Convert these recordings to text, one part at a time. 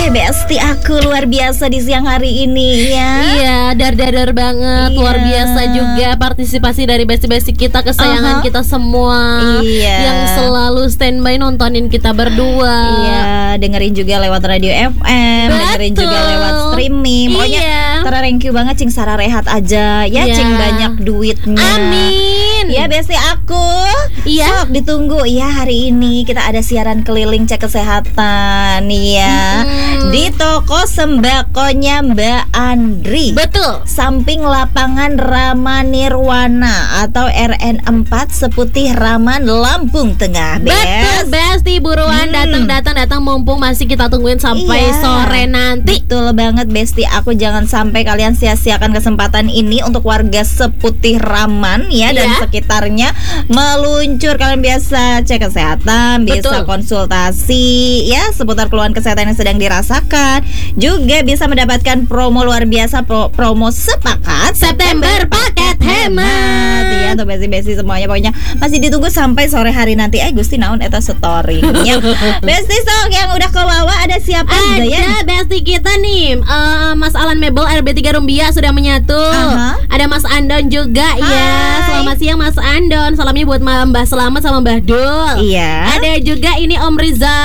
Besti aku luar biasa di siang hari ini ya. Iya, dar banget. Iya. Luar biasa juga partisipasi dari besti-besti kita, kesayangan kita semua. Iya. Yang selalu standby nontonin kita berdua. Iya, dengerin juga lewat radio FM, dengerin juga lewat streaming. Pokoknya thank you banget Cing Sarah rehat aja ya, Cing banyak duitnya. Amin. Ya Besti aku. Iya. Sok ditunggu ya, hari ini kita ada siaran keliling cek kesehatan ya. Di toko sembakonya Mbak Andri. Betul. Samping lapangan Rama Nirwana atau RN4 Seputih Raman, Lampung Tengah. Betul, Besti, buruan datang mumpung masih kita tungguin sampai sore nanti. Betul banget Besti, aku jangan sampai kalian sia-siakan kesempatan ini untuk warga Seputih Raman ya dan sekitarnya meluncur. Kalian biasa cek kesehatan, bisa konsultasi ya seputar keluhan kesehatan yang sedang dirasakan. Juga bisa mendapatkan promo luar biasa, promo sepakat September paket hemat ya untuk besti-besti semuanya. Pokoknya masih ditunggu sampai sore hari nanti. Gusti naon eta story ya. Besti sok yang udah ke bawah ada siapa aja ya? Besti kita nih Mas Alan Mebel RB3 Rumbia sudah menyatu. Ada Mas Andon juga. Ya, selamat siang Mas Andon. Salamnya buat Mbah Selamat sama Mbah Dul. Iya. Ada juga ini Om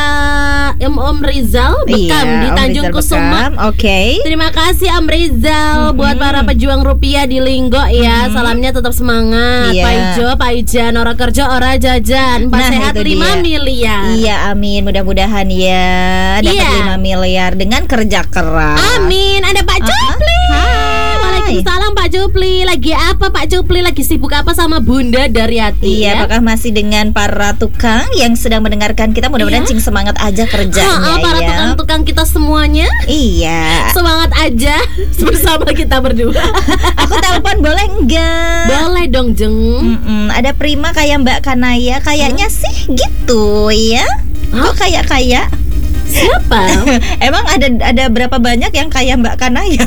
Rizal Bekam di Tanjung Kusuma. Oke. Terima kasih Om Rizal buat para pejuang rupiah di Linggo ya. Salamnya tetap semangat. Pak Ijan ora kerja ora jajan. Sehat 5 miliar. Iya, amin. Mudah-mudahan ya dapat 5 miliar dengan kerja keras. Amin. Ada Pak Jupli. Waalaikumsalam Pak Jupli. Lagi apa Pak Jupli? Lagi sibuk apa sama Bunda Daryati? Iya, apakah masih dengan para tukang yang sedang mendengarkan kita? Mudah-mudahan Cing semangat aja kerjanya para tukang-tukang kita semuanya. Iya. Semangat aja bersama kita berdua. Aku telepon boleh enggak? Boleh dong Jeng. Ada Prima kayak Mbak Kanaya. Kayaknya sih gitu ya. Kok kayak siapa? Emang ada berapa banyak yang kayak Mbak Kanaya?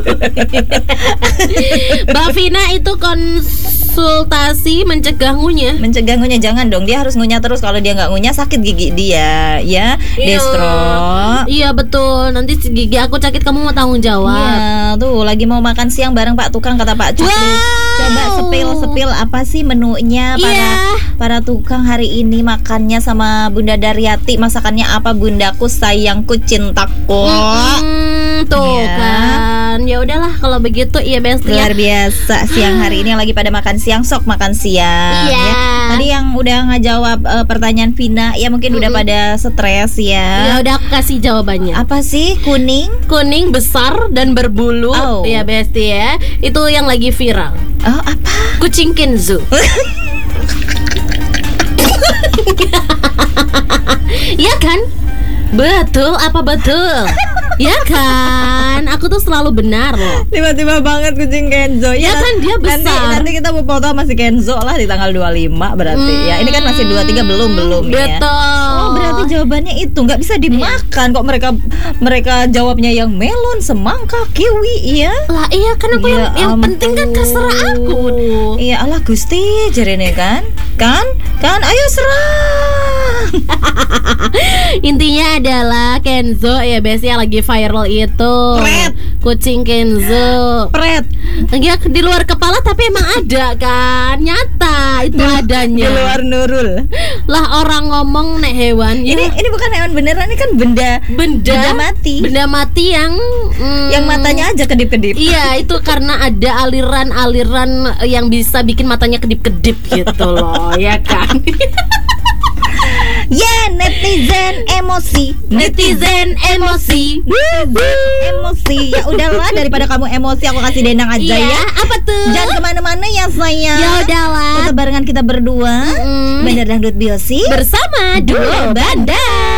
Mbak Vina itu konsultasi mencegah ngunyah. Mencegah ngunyah, jangan dong. Dia harus ngunyah terus. Kalau dia nggak ngunyah sakit gigi dia ya. Destro. Iya betul. Nanti gigi aku sakit, kamu mau tanggung jawab. Iya, tuh lagi mau makan siang bareng Pak Tukang, kata Pak Cukli. Coba sepil apa sih menunya para tukang hari ini makannya sama Bunda Daryati. Masakannya apa Bundaku sayangku cintaku. Tuh kan. Ya udahlah kalau begitu ya Besti. Luar biasa siang hari ini yang lagi pada makan siang, sok makan siang ya. Tadi yang udah ngejawab pertanyaan Vina ya mungkin udah pada stres ya. Ya udah aku kasih jawabannya. Apa sih? Kuning besar dan berbulu. Ya Besti ya. Itu yang lagi viral. Oh, apa? Kucing Kenzo. Ya kan? Betul, apa betul? Ya kan, aku tuh selalu benar loh. Tiba-tiba banget kucing Kenzo. Ya kan dia besar. Nanti kita mau foto sama si Kenzo lah di tanggal 25 berarti ya. Ini kan masih 23 belum ya. Betul. Oh, berarti jawabannya itu nggak bisa dimakan kok. Mereka jawabnya yang melon, semangka, kiwi ya. Lah iya kan aku yang penting kan terserah aku. Iya Allah Gusti jarene kan ayo serang. Intinya adalah Kenzo ya Besti yang lagi viral itu. Kucing Kenzo. Ya, di luar kepala tapi emang ada kan. Nyata itu adanya. Di luar Nurul. Lah orang ngomong nek hewan. Ini bukan hewan beneran, ini kan benda mati. Benda mati yang matanya aja kedip-kedip. Iya, itu karena ada aliran-aliran yang bisa bikin matanya kedip-kedip gitu loh, ya kan? Ya, netizen emosi. Ya udahlah, daripada kamu emosi aku kasih dendang aja ya. Apa tuh? Jangan kemana-mana ya sayang. Ya udahlah. Tetap barengan kita berdua. Bener Dangdut Biosi bersama Duo Bandar.